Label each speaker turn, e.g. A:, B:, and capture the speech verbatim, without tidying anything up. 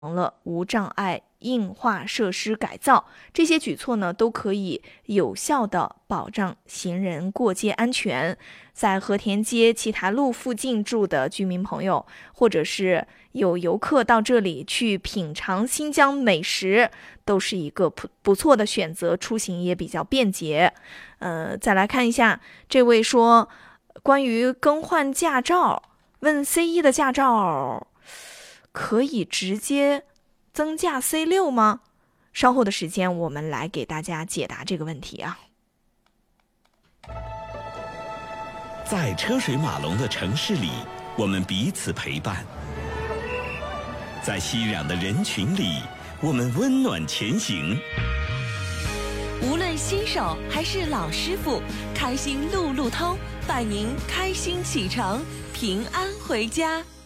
A: 了无障碍硬化设施改造，这些举措呢，都可以有效地保障行人过街安全。在和田街七台路附近住的居民朋友，或者是有游客到这里去品尝新疆美食，都是一个不不错的选择，出行也比较便捷。呃，再来看一下，这位说关于更换驾照，问 C 一 的驾照可以直接增驾 C 六 吗？稍后的时间我们来给大家解答这个问题啊。
B: 在车水马龙的城市里，我们彼此陪伴；在熙攘的人群里，我们温暖前行。
C: 无论新手还是老师傅，开心路路通，伴您开心启程，平安回家。